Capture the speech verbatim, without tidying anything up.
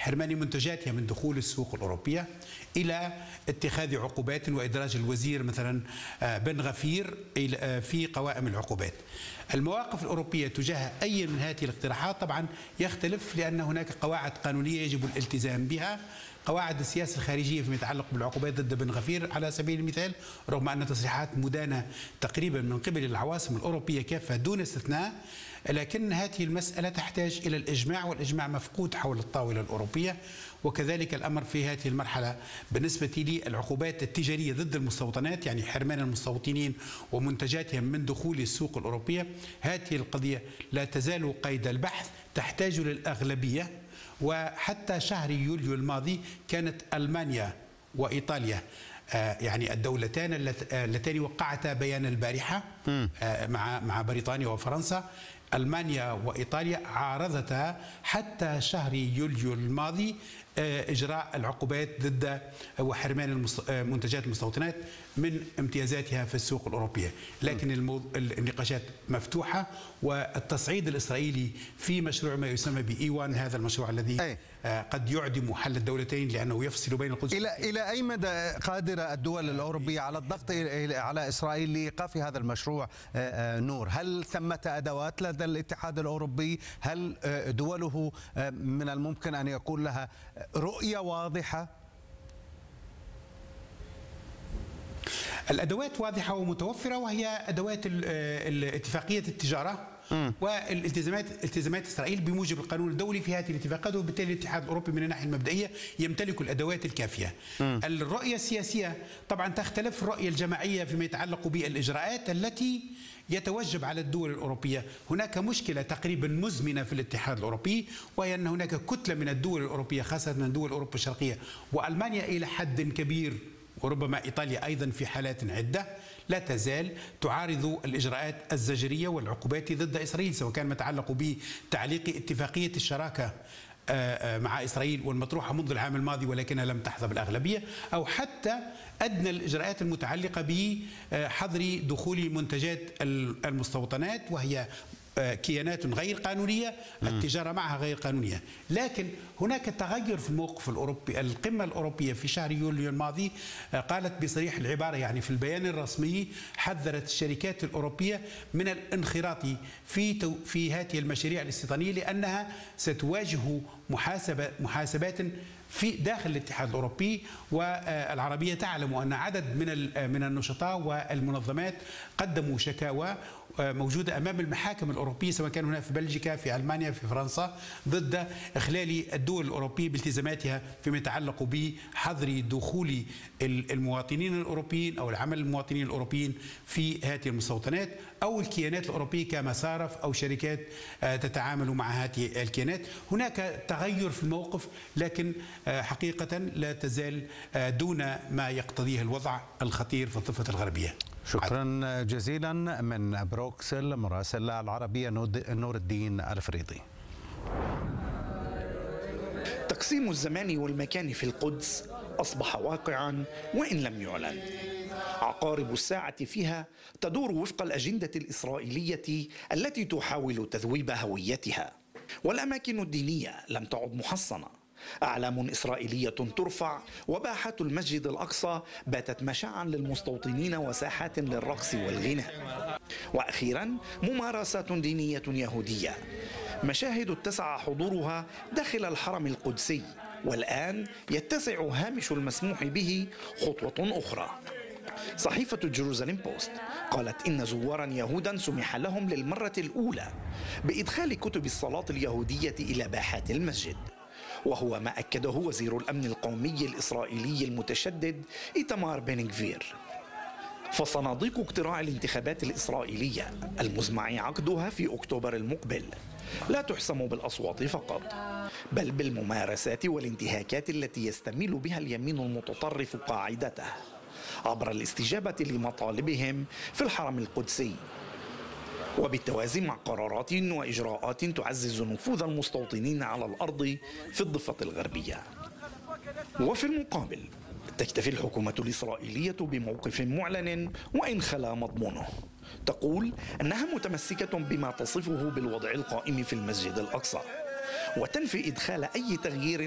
حرمان منتجاتها من دخول السوق الأوروبية، إلى اتخاذ عقوبات وإدراج الوزير مثلا بن غفير في قوائم العقوبات. المواقف الأوروبية تجاه أي من هذه الاقتراحات طبعا يختلف، لأن هناك قواعد قانونية يجب الالتزام بها. قواعد السياسة الخارجية فيما يتعلق بالعقوبات ضد بن غفير على سبيل المثال، رغم أن تصريحات مدانة تقريبا من قبل العواصم الأوروبية كافة دون استثناء، لكن هذه المسألة تحتاج إلى الإجماع، والإجماع مفقود حول الطاولة الأوروبية. وكذلك الأمر في هذه المرحلة بالنسبة لي العقوبات التجارية ضد المستوطنات، يعني حرمان المستوطنين ومنتجاتهم من دخول السوق الأوروبية. هذه القضية لا تزال قيد البحث، تحتاج للأغلبية. وحتى شهر يوليو الماضي كانت ألمانيا وإيطاليا يعني الدولتان اللتان وقعتا بيان البارحة مع مع بريطانيا وفرنسا. ألمانيا وإيطاليا عارضتا حتى شهر يوليو الماضي إجراء العقوبات ضد وحرمان منتجات المستوطنات من امتيازاتها في السوق الأوروبية. لكن النقاشات مفتوحة، والتصعيد الإسرائيلي في مشروع ما يسمى بإيوان، هذا المشروع الذي أي. قد يعدم حل الدولتين لأنه يفصل بين القدس. إلى إلى أي مدى قادرة الدول الأوروبية على الضغط على إسرائيل لإيقاف هذا المشروع نور؟ هل ثمة أدوات لدى الاتحاد الأوروبي؟ هل دوله من الممكن أن يكون لها رؤية واضحة؟ الأدوات واضحة ومتوفرة، وهي أدوات اتفاقية التجارة والالتزامات التزامات إسرائيل بموجب القانون الدولي في هذه الاتفاقات. وبالتالي الاتحاد الأوروبي من الناحية المبدئية يمتلك الأدوات الكافية. م. الرؤية السياسية طبعا تختلف. الرؤية الجماعية فيما يتعلق بالإجراءات التي يتوجب على الدول الأوروبية. هناك مشكلة تقريبا مزمنة في الاتحاد الأوروبي، وهي أن هناك كتلة من الدول الأوروبية خاصة من دول أوروبا الشرقية وألمانيا إلى حد كبير، وربما إيطاليا أيضا في حالات عدة، لا تزال تعارض الإجراءات الزجرية والعقوبات ضد إسرائيل، سواء كان ما يتعلق بتعليق اتفاقية الشراكة مع إسرائيل والمطروحة منذ العام الماضي ولكنها لم تحظى بالأغلبية، أو حتى أدنى الإجراءات المتعلقة بحظر دخول منتجات المستوطنات، وهي كيانات غير قانونية، التجارة معها غير قانونية. لكن هناك تغير في الموقف الأوروبي. القمة الأوروبية في شهر يوليو الماضي قالت بصريح العبارة، يعني في البيان الرسمي حذرت الشركات الأوروبية من الانخراط في في هذه المشاريع الاستيطانية، لأنها ستواجه محاسبة محاسبات في داخل الاتحاد الأوروبي. والعربية تعلم أن عدد من من النشطاء والمنظمات قدموا شكاوى موجودة أمام المحاكم الأوروبية، سواء كان هنا في بلجيكا، في ألمانيا، في فرنسا، ضد إخلال الدول الأوروبية بالتزاماتها فيما يتعلق بحظر دخول المواطنين الأوروبيين أو العمل المواطنين الأوروبيين في هذه المستوطنات، أو الكيانات الأوروبية كمصارف أو شركات تتعامل مع هذه الكيانات. هناك تغير في الموقف، لكن حقيقة لا تزال دون ما يقتضيه الوضع الخطير في الضفة الغربية. شكرا جزيلا من بروكسل مراسل العربية نور الدين الفريضي. تقسيم الزمان والمكان في القدس أصبح واقعا وإن لم يعلن. عقارب الساعة فيها تدور وفق الأجندة الإسرائيلية التي تحاول تذويب هويتها، والأماكن الدينية لم تعد محصنة. أعلام إسرائيلية ترفع، وباحات المسجد الأقصى باتت مشاعا للمستوطنين وساحات للرقص والغناء. وأخيرا ممارسات دينية يهودية، مشاهد اتسع حضورها داخل الحرم القدسي، والآن يتسع هامش المسموح به خطوة أخرى. صحيفة جيروزاليم بوست قالت إن زوارا يهودا سمح لهم للمرة الأولى بإدخال كتب الصلاة اليهودية إلى باحات المسجد، وهو ما أكده وزير الأمن القومي الإسرائيلي المتشدد إيتمار بن غفير. فصناديق اقتراع الانتخابات الإسرائيلية المزمع عقدها في أكتوبر المقبل لا تحسم بالأصوات فقط، بل بالممارسات والانتهاكات التي يستميل بها اليمين المتطرف قاعدته عبر الاستجابة لمطالبهم في الحرم القدسي، وبالتوازي مع قرارات وإجراءات تعزز نفوذ المستوطنين على الأرض في الضفة الغربية. وفي المقابل تكتفي الحكومة الإسرائيلية بموقف معلن وإن خلا مضمونه، تقول أنها متمسكة بما تصفه بالوضع القائم في المسجد الأقصى، وتنفي إدخال أي تغيير